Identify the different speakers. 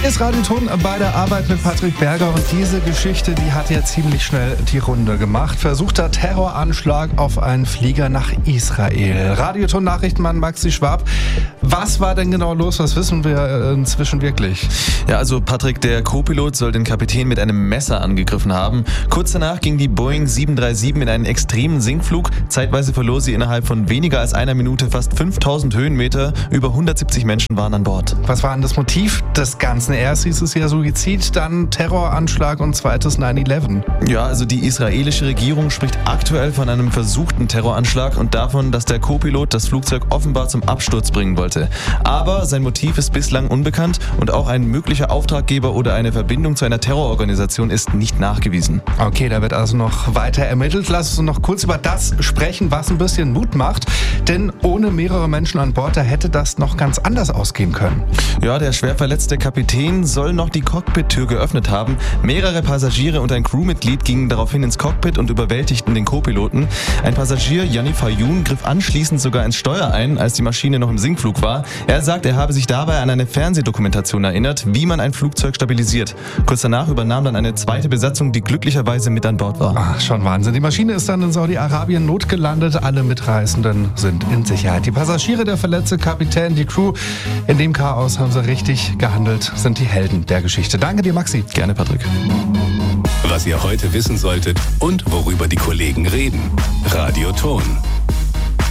Speaker 1: ist Radio Ton bei der Arbeit mit Patrick Berger und diese Geschichte, die hat ja ziemlich schnell die Runde gemacht. Versuchter Terroranschlag auf einen Flieger nach Israel. Radio Ton Nachrichtenmann Maxi Schwab. Was war denn genau los? Was wissen wir inzwischen wirklich?
Speaker 2: Ja, also Patrick, der Co-Pilot soll den Kapitän mit einem Messer angegriffen haben. Kurz danach ging die Boeing 737 in einen extremen Sinkflug. Zeitweise verlor sie innerhalb von weniger als einer Minute fast 5000 Höhenmeter. Über 170 Menschen waren an Bord.
Speaker 1: Was war denn das Motiv des Ganzen? Erst hieß es ja Suizid, dann Terroranschlag und zweites 9/11.
Speaker 2: Ja, also die israelische Regierung spricht aktuell von einem versuchten Terroranschlag und davon, dass der Co-Pilot das Flugzeug offenbar zum Absturz bringen wollte. Aber sein Motiv ist bislang unbekannt und auch ein möglicher Auftraggeber oder eine Verbindung zu einer Terrororganisation ist nicht nachgewiesen.
Speaker 1: Okay, da wird also noch weiter ermittelt. Lass uns noch kurz über das sprechen, was ein bisschen Mut macht. Denn ohne mehrere Menschen an Bord, da hätte das noch ganz anders ausgehen können.
Speaker 2: Ja, der schwer verletzte Kapitän soll noch die Cockpit-Tür geöffnet haben. Mehrere Passagiere und ein Crewmitglied gingen daraufhin ins Cockpit und überwältigten den Co-Piloten. Ein Passagier, Yanni Fayoun, griff anschließend sogar ins Steuer ein, als die Maschine noch im Sinkflug war. Er sagt, er habe sich dabei an eine Fernsehdokumentation erinnert, wie man ein Flugzeug stabilisiert. Kurz danach übernahm dann eine zweite Besatzung, die glücklicherweise mit an Bord war.
Speaker 1: Ach, schon Wahnsinn. Die Maschine ist dann in Saudi-Arabien notgelandet. Alle Mitreisenden sind in Sicherheit. Die Passagiere, der verletzte Kapitän, die Crew. In dem Chaos haben sie richtig gehandelt, sind die Helden der Geschichte. Danke dir, Maxi.
Speaker 2: Gerne, Patrick.
Speaker 3: Was ihr heute wissen solltet und worüber die Kollegen reden. Radio Ton.